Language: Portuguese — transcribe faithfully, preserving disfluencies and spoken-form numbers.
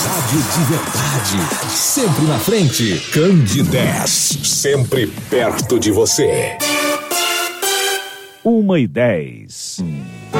rádio de verdade, sempre na frente. Candidez, sempre perto de você. Uma e dez.